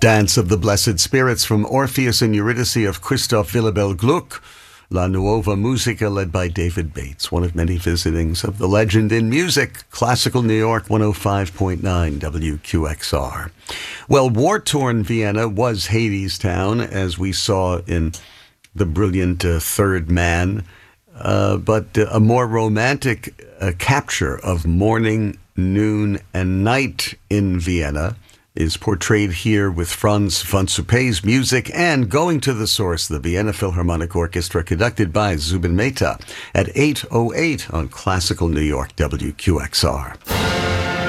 Dance of the Blessed Spirits from Orpheus and Eurydice of Christoph Willibald Gluck. La Nuova Musica, led by David Bates, one of many visitings of the legend in music. Classical New York, 105.9 WQXR. Well, war-torn Vienna was Hadestown, as we saw in the brilliant Third Man, but a more romantic capture of morning, noon, and night in Vienna is portrayed here with Franz von Suppé's music and Going to the Source, the Vienna Philharmonic Orchestra, conducted by Zubin Mehta at 8:08 on Classical New York WQXR.